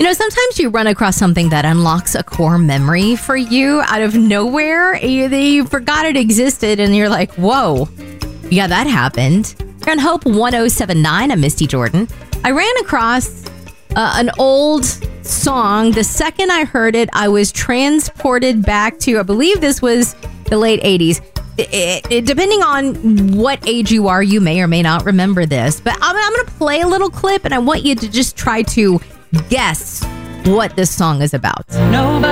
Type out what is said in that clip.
Sometimes you run across something that unlocks a core memory for you out of nowhere. You forgot it existed and you're like, whoa, yeah, that happened. You're on Hope 1079. I'm Misty Jordan. I ran across an old song. The second I heard it, I was transported back to, I believe this was the late 80s. Depending on what age you are, you may or may not remember this. But I'm going to play a little clip and I want you to just try to guess what this song is about.